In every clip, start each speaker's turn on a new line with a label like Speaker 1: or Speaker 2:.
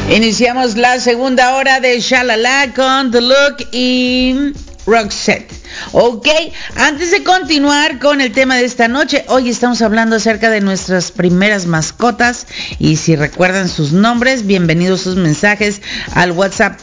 Speaker 1: Iniciamos la segunda hora de Shalala con The Look y Roxette. Ok, antes de continuar con el tema de esta noche, hoy estamos hablando acerca de nuestras primeras mascotas y si recuerdan sus nombres, bienvenidos sus mensajes al WhatsApp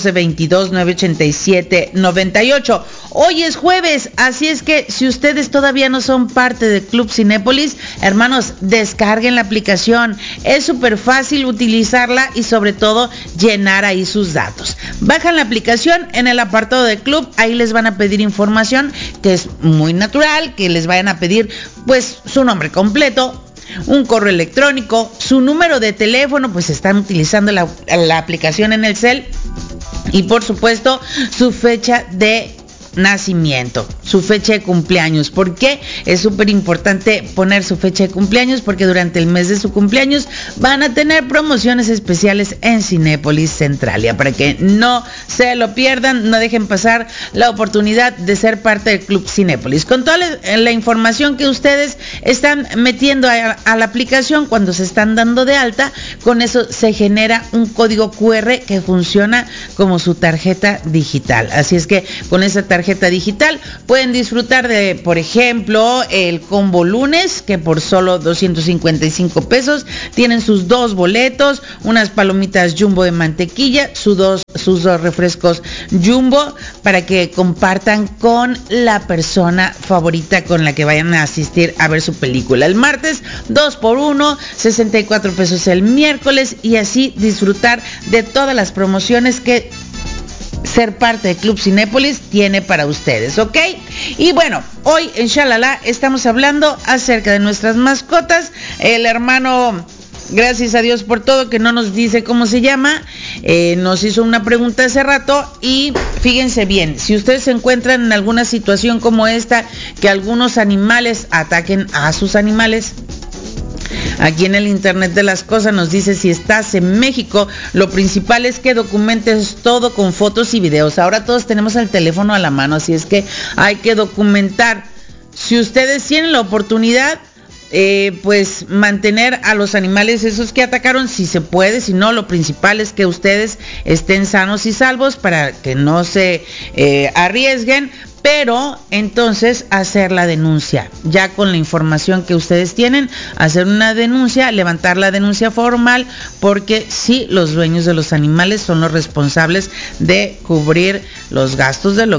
Speaker 1: 312-22-987-98. Hoy es jueves, así es que si ustedes todavía no son parte del Club Cinépolis, hermanos, descarguen la aplicación. Es súper fácil utilizarla y sobre todo llenar ahí sus datos. Bajan la aplicación en el apartado de Club, ahí les van a pedir información que es muy natural, que les vayan a pedir pues su nombre completo, un correo electrónico, su número de teléfono, pues están utilizando la aplicación en el cel, y por supuesto su fecha de nacimiento, su fecha de cumpleaños. ¿Por qué? Es súper importante poner su fecha de cumpleaños porque durante el mes de su cumpleaños van a tener promociones especiales en Cinépolis Centralia. Para que no se lo pierdan, no dejen pasar la oportunidad de ser parte del Club Cinépolis. Con toda la información que ustedes están metiendo a la aplicación cuando se están dando de alta, con eso se genera un código QR que funciona como su tarjeta digital. Así es que con esa tarjeta digital pueden disfrutar de, por ejemplo, el combo lunes, que por solo 255 pesos tienen sus 2 boletos, unas palomitas Jumbo de mantequilla, sus dos refrescos Jumbo, para que compartan con la persona favorita con la que vayan a asistir a ver su película. El martes 2x1, 64 pesos el miércoles, y así disfrutar de todas las promociones que ser parte del Club Cinépolis tiene para ustedes, ¿ok? Y bueno, hoy en Shalala estamos hablando acerca de nuestras mascotas. El hermano, gracias a Dios por todo, que no nos dice cómo se llama, nos hizo una pregunta hace rato. Y fíjense bien, si ustedes se encuentran en alguna situación como esta, que algunos animales ataquen a sus animales, aquí en el Internet de las Cosas nos dice: si estás en México, lo principal es que documentes todo con fotos y videos. Ahora todos tenemos el teléfono a la mano, así es que hay que documentar. Si ustedes tienen la oportunidad, pues mantener a los animales esos que atacaron, si se puede. Si no, lo principal es que ustedes estén sanos y salvos para que no se arriesguen. Pero entonces hacer la denuncia, ya con la información que ustedes tienen, hacer una denuncia, levantar la denuncia formal, porque sí, los dueños de los animales son los responsables de cubrir los gastos de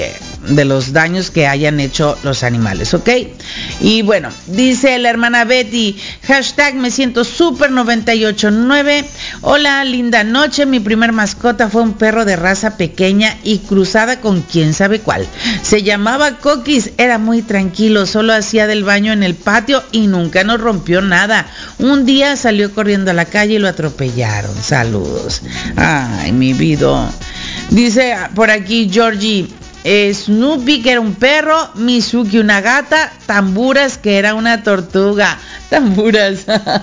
Speaker 1: los daños que hayan hecho los animales, ¿ok? Y bueno, dice la hermana Betty, hashtag me siento súper 989. Hola, linda noche. Mi primer mascota fue un perro de raza pequeña y cruzada con quién sabe cuál. Se llamaba Coquis, era muy tranquilo, solo hacía del baño en el patio y nunca nos rompió nada. Un día salió corriendo a la calle y lo atropellaron. Saludos. Ay, mi vida. Dice por aquí Georgie, Snoopy, que era un perro, Mizuki, una gata, Tamburas, que era una tortuga. Tamburas.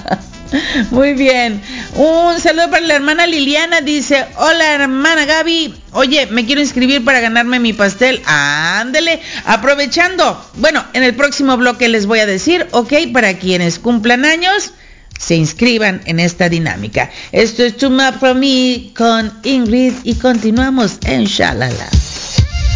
Speaker 1: Muy bien. Un saludo para la hermana Liliana. Dice: hola hermana Gaby, oye, me quiero inscribir para ganarme mi pastel. Ándele, aprovechando. Bueno, en el próximo bloque les voy a decir, ok, para quienes cumplan años, se inscriban en esta dinámica. Esto es Too Much For Me con Ingrid y continuamos en Shalala.